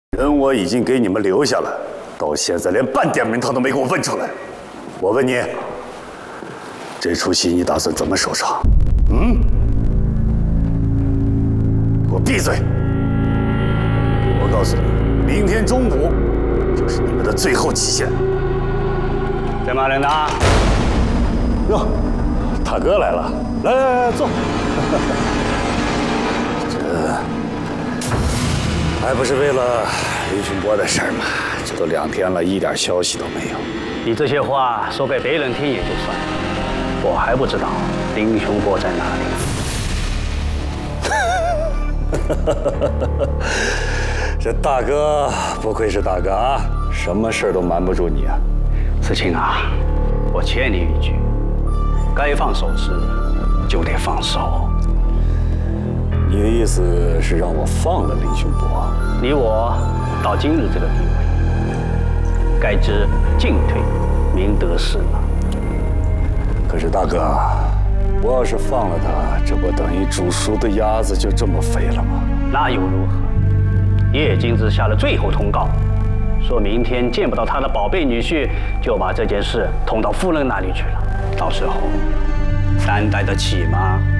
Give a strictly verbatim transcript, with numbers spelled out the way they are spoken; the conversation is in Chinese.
人我已经给你们留下了，到现在连半点名堂都没给我问出来。我问你，这出戏你打算怎么收场？嗯？给我闭嘴！我告诉你，明天中午就是你们的最后期限。在骂人呢？哟，大哥来了，来来来，坐。这还不是为了林训波的事儿吗？这都两天了，一点消息都没有。 你这些话说给别人听也就算了，我还不知道林兄波在哪里。这大哥不愧是大哥啊，什么事儿都瞒不住你啊。 思清啊，我欠你一句，该放手时就得放手。 你的意思是让我放了林训波？ 你我到今日这个地位，该知进退，明得失了。 可是大哥，我要是放了他，这不等于煮熟的鸭子就这么飞了吗？ 那又如何？叶金枝下了最后通告，说明天见不到他的宝贝女婿，就把这件事通到夫人那里去了。到时候担待得起吗？